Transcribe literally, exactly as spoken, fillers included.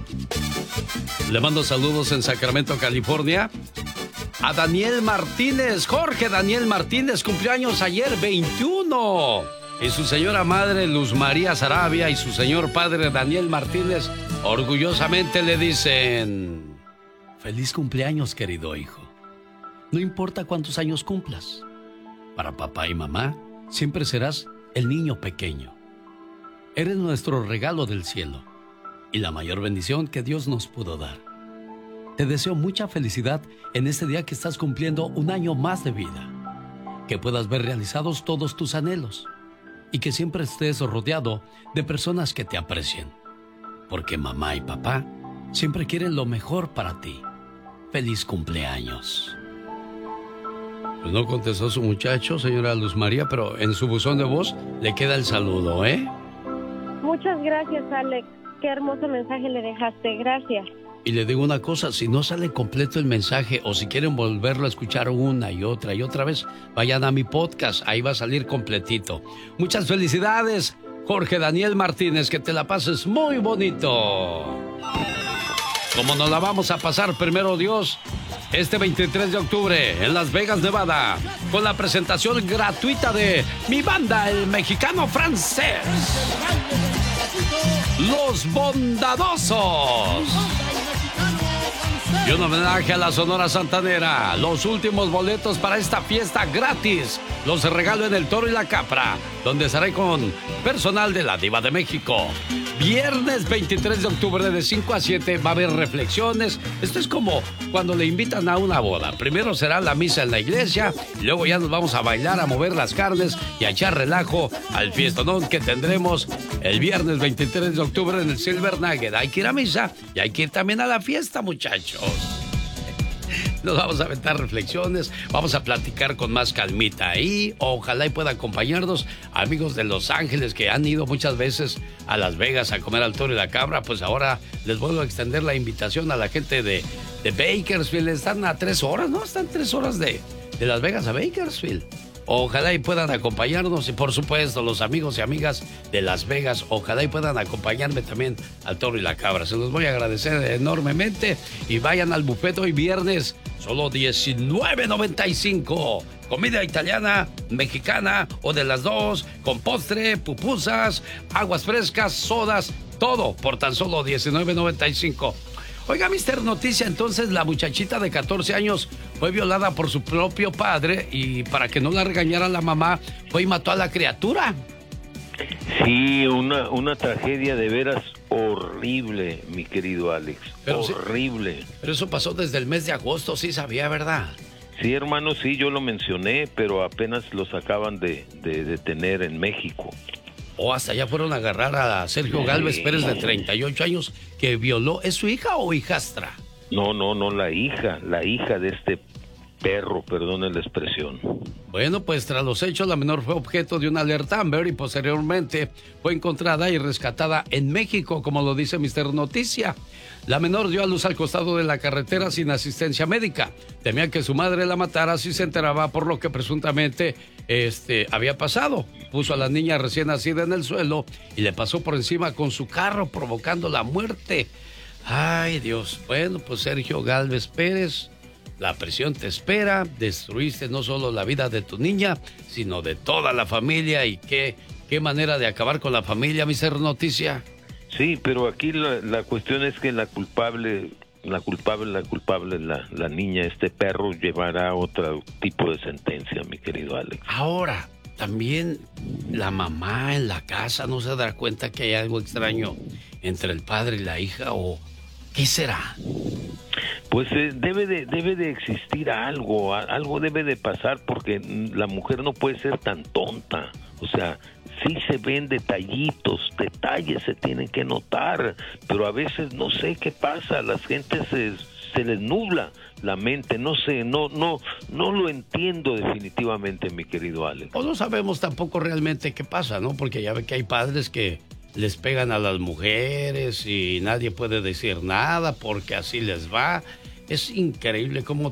Le mando saludos en Sacramento, California, a Daniel Martínez. Jorge Daniel Martínez cumplió años ayer, veintiuno. Y su señora madre, Luz María Sarabia, y su señor padre, Daniel Martínez, orgullosamente le dicen: feliz cumpleaños, querido hijo. No importa cuántos años cumplas, para papá y mamá siempre serás el niño pequeño. Eres nuestro regalo del cielo y la mayor bendición que Dios nos pudo dar. Te deseo mucha felicidad en este día que estás cumpliendo un año más de vida. Que puedas ver realizados todos tus anhelos y que siempre estés rodeado de personas que te aprecien. Porque mamá y papá siempre quieren lo mejor para ti. Feliz cumpleaños. Pues no contestó su muchacho, señora Luz María, pero en su buzón de voz le queda el saludo, ¿eh? Muchas gracias, Alex. Qué hermoso mensaje le dejaste. Gracias. Y le digo una cosa, si no sale completo el mensaje o si quieren volverlo a escuchar una y otra y otra vez, vayan a mi podcast, ahí va a salir completito. Muchas felicidades, Jorge Daniel Martínez, que te la pases muy bonito. Como nos la vamos a pasar, primero Dios, este veintitrés de octubre en Las Vegas, Nevada, con la presentación gratuita de mi banda, el Mexicano Francés, Los Bondadosos. Y un homenaje a la Sonora Santanera. Los últimos boletos para esta fiesta gratis los regalo en el Toro y la Capra, donde estaré con personal de la Diva de México. Viernes veintitrés de octubre de cinco a siete va a haber reflexiones. Esto es como cuando le invitan a una boda. Primero será la misa en la iglesia y luego ya nos vamos a bailar, a mover las carnes y a echar relajo al fiestonón que tendremos el viernes veintitrés de octubre en el Silver Nugget. Hay que ir a misa y hay que ir también a la fiesta, muchachos. Nos vamos a aventar reflexiones, vamos a platicar con más calmita ahí. Ojalá y pueda acompañarnos amigos de Los Ángeles que han ido muchas veces a Las Vegas a comer al Toro y la Cabra. Pues ahora les vuelvo a extender la invitación a la gente de, de Bakersfield. Están a tres horas, ¿no? Están tres horas de, de Las Vegas a Bakersfield. Ojalá y puedan acompañarnos y por supuesto los amigos y amigas de Las Vegas, ojalá y puedan acompañarme también al Toro y la Cabra. Se los voy a agradecer enormemente y vayan al buffet hoy viernes, solo diecinueve noventa y cinco. Comida italiana, mexicana o de las dos, con postre, pupusas, aguas frescas, sodas, todo por tan solo diecinueve noventa y cinco. Oiga, mister Noticia, entonces la muchachita de catorce años fue violada por su propio padre y para que no la regañara la mamá, fue y mató a la criatura. Sí, una, una tragedia de veras horrible, mi querido Alex. Pero horrible. Sí, pero eso pasó desde el mes de agosto, sí sabía, ¿verdad? Sí, hermano, sí, yo lo mencioné, pero apenas los acaban de, de detener en México. O hasta allá fueron a agarrar a Sergio Gálvez Pérez, de treinta y ocho años, que violó. ¿Es su hija o hijastra? No, no, no, la hija, la hija de este perro, perdone la expresión. Bueno, pues tras los hechos, la menor fue objeto de una alerta Amber y posteriormente fue encontrada y rescatada en México, como lo dice mister Noticia. La menor dio a luz al costado de la carretera sin asistencia médica. Temía que su madre la matara si se enteraba por lo que presuntamente este, había pasado. Puso a la niña recién nacida en el suelo y le pasó por encima con su carro, provocando la muerte. Ay, Dios. Bueno, pues Sergio Gálvez Pérez, la prisión te espera. Destruiste no solo la vida de tu niña, sino de toda la familia. Y qué, qué manera de acabar con la familia, mister Noticia. Sí, pero aquí la, la cuestión es que la culpable, la culpable, la culpable, la, la niña, este perro, llevará otro tipo de sentencia, mi querido Alex. Ahora, también la mamá en la casa no se dará cuenta que hay algo extraño entre el padre y la hija, o ¿qué será? Pues eh, debe de debe de existir algo, algo debe de pasar, porque la mujer no puede ser tan tonta. O sea, sí se ven detallitos, detalles se tienen que notar, pero a veces no sé qué pasa, las gentes se, se les nubla la mente, no sé, no no no lo entiendo definitivamente, mi querido Alex. O no sabemos tampoco realmente qué pasa, ¿no? Porque ya ve que hay padres que les pegan a las mujeres y nadie puede decir nada porque así les va. Es increíble cómo